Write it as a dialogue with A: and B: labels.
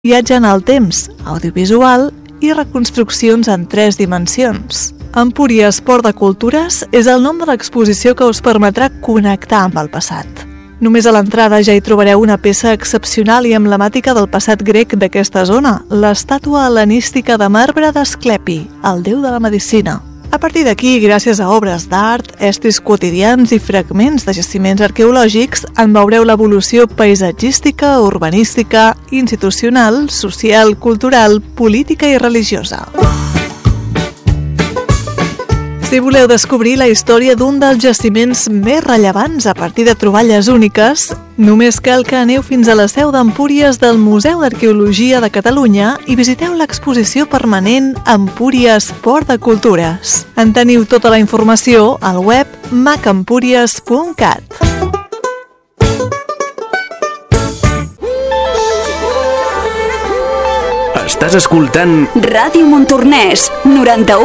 A: viatge en el temps, audiovisual i reconstruccions en 3 dimensions. Empúries Port de Cultures és el nom de l'exposició que us permetrà connectar amb el passat. Només a l'entrada ja hi trobareu una peça excepcional i emblemàtica del passat grec d'aquesta zona, l'estàtua hel·lenística de marbre d'Asclepi, el déu de la medicina. A partir d'aquí, gràcies a obres d'art, estris quotidians i fragments de jaciments arqueològics, en veureu l'evolució paisatgística, urbanística, institucional, social, cultural, política i religiosa. Si voleu descobrir la història d'un dels jaciments més rellevants a partir de troballes úniques, només cal que aneu fins a la seu d'Empúries del Museu d'Arqueologia de Catalunya i visiteu l'exposició permanent Empúries Port de Cultures. En teniu tota la informació al web macempúries.cat.
B: Estàs escoltant
C: Ràdio Montornès, 91.